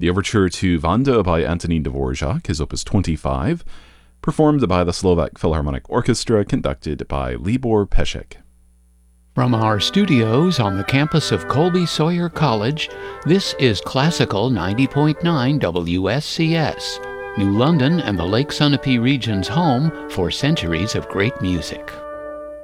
The overture to Vanda by Antonín Dvorak is Opus 25, performed by the Slovak Philharmonic Orchestra, conducted by Libor Pesek. From our studios on the campus of Colby Sawyer College, this is Classical 90.9 WSCS, New London and the Lake Sunapee region's home for centuries of great music.